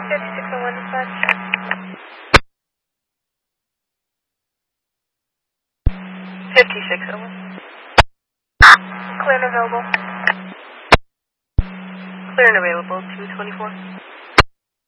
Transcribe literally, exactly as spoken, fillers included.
fifty-six oh one dispatch. fifty-six oh one. Clear and available. Clear and available, two twenty-four.